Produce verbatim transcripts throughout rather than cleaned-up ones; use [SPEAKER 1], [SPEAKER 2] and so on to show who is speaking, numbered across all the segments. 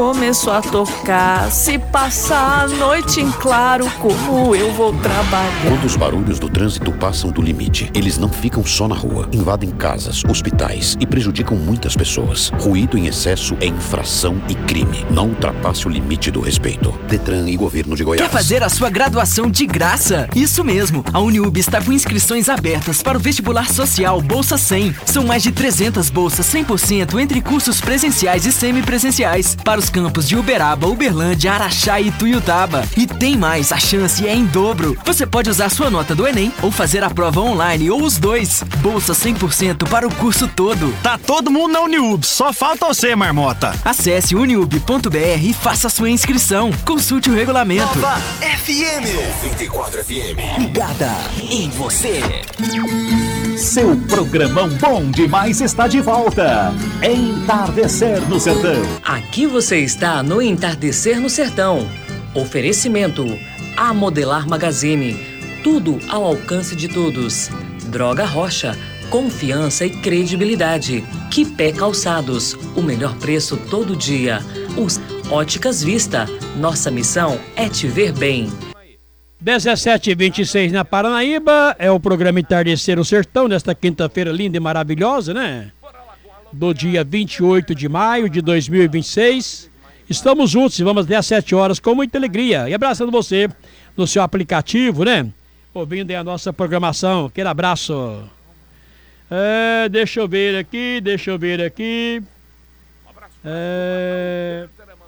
[SPEAKER 1] Começou a tocar, se passar a noite em claro, como eu vou trabalhar.
[SPEAKER 2] Quando os barulhos do trânsito passam do limite, eles não ficam só na rua, invadem casas, hospitais e prejudicam muitas pessoas. Ruído em excesso é infração e crime. Não ultrapasse o limite do respeito. Detran e Governo de Goiás.
[SPEAKER 3] Quer fazer a sua graduação de graça? Isso mesmo, a Uniub está com inscrições abertas para o vestibular social Bolsa cem. São mais de trezentas bolsas cem por cento entre cursos presenciais e semipresenciais para os campos de Uberaba, Uberlândia, Araxá e Tuiutaba. E tem mais, a chance é em dobro. Você pode usar sua nota do Enem ou fazer a prova online ou os dois. Bolsa cem por cento para o curso todo.
[SPEAKER 4] Tá todo mundo na Uniub, só falta você, marmota.
[SPEAKER 3] Acesse uniub ponto b r e faça sua inscrição. Consulte o regulamento.
[SPEAKER 5] Nova F M noventa e quatro F M.
[SPEAKER 3] Ligada em você.
[SPEAKER 6] Seu programão bom demais está de volta. Entardecer no Sertão.
[SPEAKER 7] Aqui você está no Entardecer no Sertão. Oferecimento A Modelar Magazine. Tudo ao alcance de todos. Droga Rocha. Confiança e credibilidade. Quipé Calçados. O melhor preço todo dia. Os Óticas Vista. Nossa missão é te ver bem.
[SPEAKER 8] dezessete e vinte e seis na Paranaíba, é o programa Entardecer no Sertão, nesta quinta-feira linda e maravilhosa, né? Do dia vinte e oito de maio de dois mil e vinte e seis. Estamos juntos e vamos até às sete horas com muita alegria. E abraçando você no seu aplicativo, né? Ouvindo aí a nossa programação. Aquele abraço. É, deixa eu ver aqui, deixa eu ver aqui. É...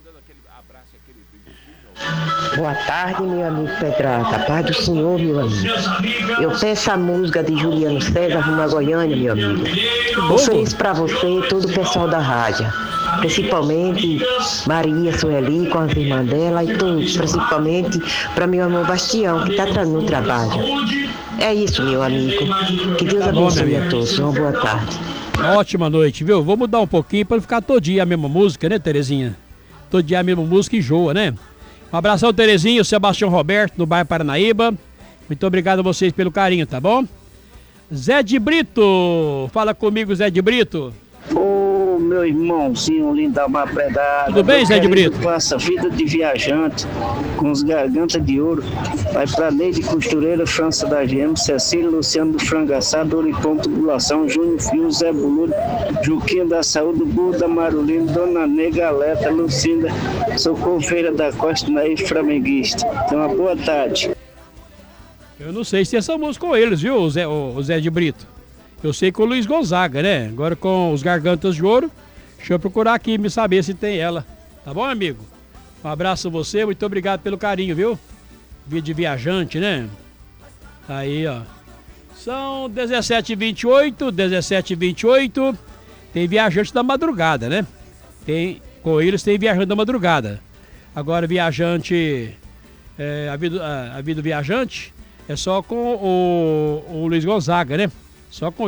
[SPEAKER 9] Boa tarde, meu amigo Petrata. Paz do Senhor, meu amigo. Eu peço a música de Juliano César, Rumo a Goiânia, meu amigo. Um feliz pra você e todo o pessoal da rádio. Principalmente Maria Sueli com as irmãs dela e todos. Principalmente para meu amor Bastião, que está no trabalho. É isso, meu amigo. Que Deus abençoe a todos. Uma boa tarde.
[SPEAKER 8] Ótima noite, viu? Vou mudar um pouquinho para não ficar todo dia a mesma música, né, Terezinha? Todo dia a mesma música enjoa, né? Um abração, Terezinha, o Sebastião Roberto, no bairro Paranaíba. Muito obrigado a vocês pelo carinho, tá bom? Zé de Brito, fala comigo, Zé de Brito.
[SPEAKER 10] Ô, meu irmãozinho lindo da Mar Predada.
[SPEAKER 8] Tudo bem, Zé de Brito?
[SPEAKER 10] Passa vida de viajante, com os gargantas de ouro. Vai pra Neide Costureira, França da G M, Cecília, Luciano do Frangaçado, Oripão Tubulação, Júnior Fio, Zé Buluro, Juquinha da Saúde, Burro da Marulino, Dona Nega Aleta, Lucinda, Socorro Feira da Costa, Naí Flamenguista. Então, uma boa tarde.
[SPEAKER 8] Eu não sei se essa música com eles, viu, o Zé, o Zé de Brito? Eu sei com o Luiz Gonzaga, né? Agora com os Gargantas de Ouro, deixa eu procurar aqui me saber se tem ela. Tá bom, amigo? Um abraço a você, muito obrigado pelo carinho, viu? Vida de viajante, né? Aí, ó. São dezessete e vinte e oito, dezessete e vinte e oito. Tem viajante da madrugada, né? Tem, com eles tem viajante da madrugada. Agora, viajante, é, a, vida, a, a vida do viajante é só com o, o Luiz Gonzaga, né? Só com